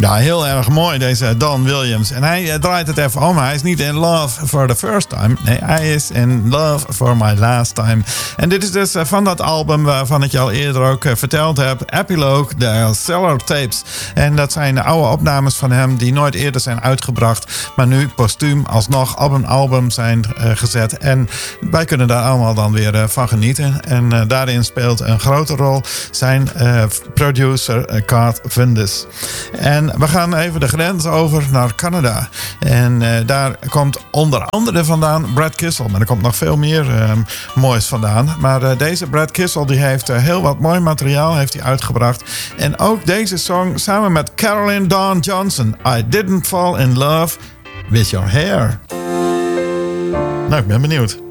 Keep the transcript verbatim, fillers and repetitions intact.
Ja, heel erg mooi deze Don Williams. En hij uh, draait het even om. Hij is niet in love for the first time. Nee, hij is in love for my last time. En dit is dus uh, van dat album waarvan ik je al eerder ook uh, verteld heb. Epilogue, de Cellar Tapes. En dat zijn de oude opnames van hem die nooit eerder zijn uitgebracht. Maar nu postuum alsnog op een album zijn uh, gezet. En wij kunnen daar allemaal dan weer uh, van genieten. En uh, daarin speelt een grote rol zijn uh, producer uh, Garth Windus. En we gaan even de grens over naar Canada. En uh, daar komt onder andere vandaan Brad Kissel. Maar er komt nog veel meer uh, moois vandaan. Maar uh, deze Brad Kissel die heeft uh, heel wat mooi materiaal heeft hij uitgebracht. En ook deze song samen met Carolyn Dawn Johnson. I didn't fall in love with your hair. Nou, ik ben benieuwd.